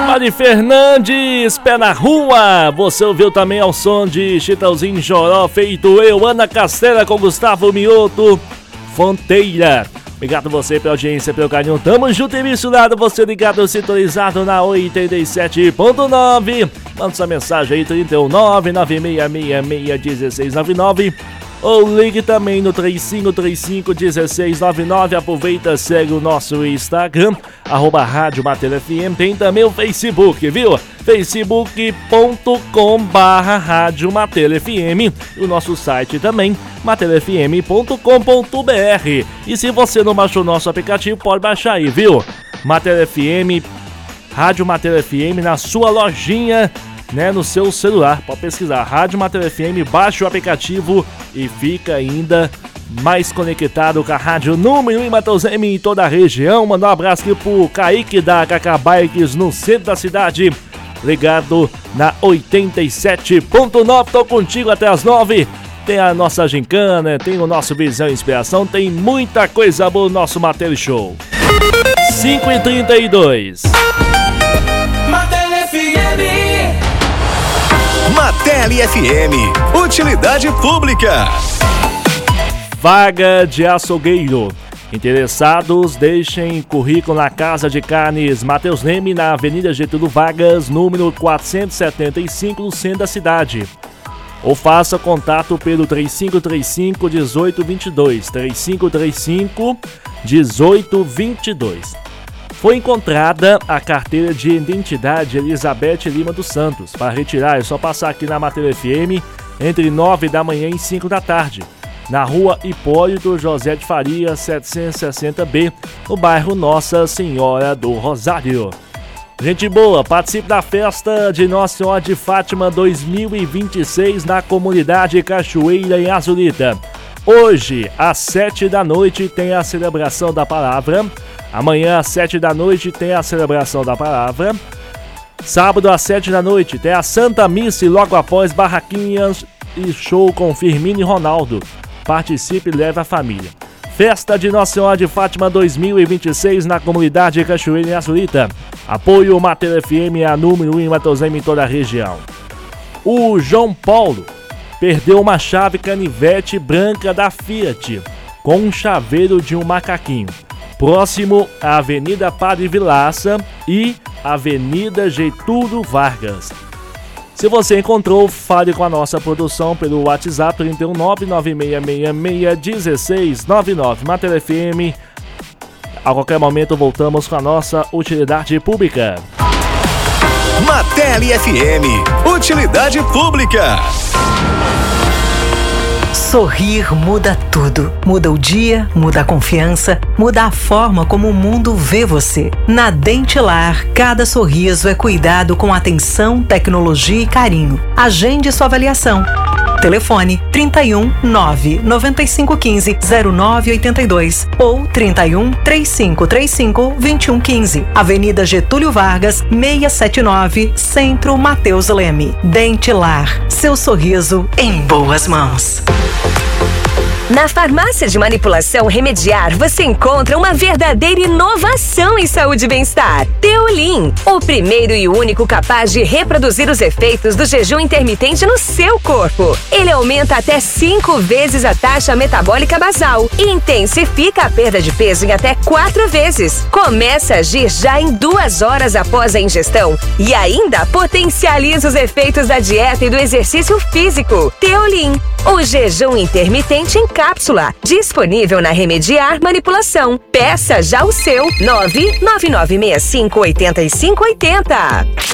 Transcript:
Mari Fernandes, Pé na Rua. Você ouviu também ao som de Chitãozinho Choró, Feito Eu, Ana Castela com Gustavo Mioto, Fronteira. Obrigado você pela audiência, pelo carinho. Tamo junto e misturado. Você ligado, sintonizado na 87.9. Manda sua mensagem aí, 31996661699. Ou ligue também no 3535-1699. Aproveita, segue o nosso Instagram, @Rádio Mater FM. Tem também o Facebook, viu? facebook.com/Rádio Mater FM. O nosso site também, materfm.com.br. E se você não baixou o nosso aplicativo, pode baixar aí, viu? Mater FM, Rádio Mater FM na sua lojinha, né, no seu celular. Pode pesquisar Rádio Mater FM, baixa o aplicativo e fica ainda mais conectado com a rádio número 1 em Matheus M em toda a região. Mandar um abraço aqui pro Kaique da Cacá Bikes no centro da cidade, ligado na 87.9. Tô contigo até as 9. Tem a nossa gincana, tem o nosso Visão e Inspiração, tem muita coisa boa no nosso Mater Show. 5h32. Mater FM, utilidade pública. Vaga de açougueiro. Interessados, deixem currículo na Casa de Carnes Matheus Leme, na Avenida Getúlio Vargas, número 475, no centro da cidade. Ou faça contato pelo 3535-1822, 3535-1822. Foi encontrada a carteira de identidade Elizabeth Lima dos Santos. Para retirar é só passar aqui na Mater FM entre 9 da manhã e 5 da tarde. Na rua Hipólito José de Faria, 760B, no bairro Nossa Senhora do Rosário. Gente boa, participe da festa de Nossa Senhora de Fátima 2026 na comunidade Cachoeira, em Azulita. Hoje, às 7 da noite, tem a celebração da palavra. Amanhã, às 7 da noite, tem a celebração da palavra. Sábado, às 7 da noite, tem a Santa Missa e logo após, barraquinhas e show com Firmino e Ronaldo. Participe e leve a família. Festa de Nossa Senhora de Fátima 2026 na comunidade Cachoeira, em Azulita. Apoio Mater FM, a número 1 em Matheus M em toda a região. O João Paulo perdeu uma chave canivete branca da Fiat com um chaveiro de um macaquinho, próximo à Avenida Padre Vilaça e Avenida Getúlio Vargas. Se você encontrou, fale com a nossa produção pelo WhatsApp 31996661699. Mater FM. A qualquer momento voltamos com a nossa utilidade pública. Mater FM, utilidade pública. Sorrir muda tudo. Muda o dia, muda a confiança, muda a forma como o mundo vê você. Na Dentilar, cada sorriso é cuidado com atenção, tecnologia e carinho. Agende sua avaliação. Telefone 31 99515 0982 ou 31 3535 2115. Avenida Getúlio Vargas, 679, Centro Matheus Leme. Dentilar, seu sorriso em boas mãos. Na farmácia de manipulação Remediar, você encontra uma verdadeira inovação em saúde e bem-estar. Teolin, o primeiro e único capaz de reproduzir os efeitos do jejum intermitente no seu corpo. Ele aumenta até 5 vezes a taxa metabólica basal e intensifica a perda de peso em até 4 vezes. Começa a agir já em 2 horas após a ingestão e ainda potencializa os efeitos da dieta e do exercício físico. Teolin, o jejum intermitente em cápsula, disponível na Remediar Manipulação. Peça já o seu 999658580.